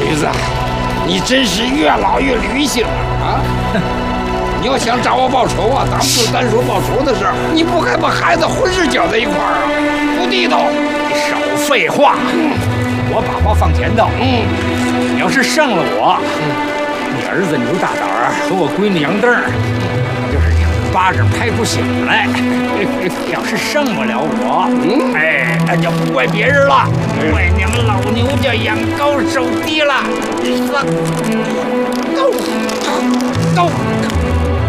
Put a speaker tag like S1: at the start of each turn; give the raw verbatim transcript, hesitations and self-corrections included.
S1: 驴子，你真是越老越驴性啊！你要想找我报仇啊，咱们就单说报仇的事儿，你不该把孩子婚事搅在一块儿啊，不地道！
S2: 你少废话！嗯，我把话放前头。
S1: 嗯，
S2: 你要是胜了我，嗯，你儿子牛大胆儿和我闺女杨灯儿，就是两个巴掌拍出响来。要是胜不了我，嗯，哎，那就不怪别人了，怪你们老牛家眼高手低了。走，走，走。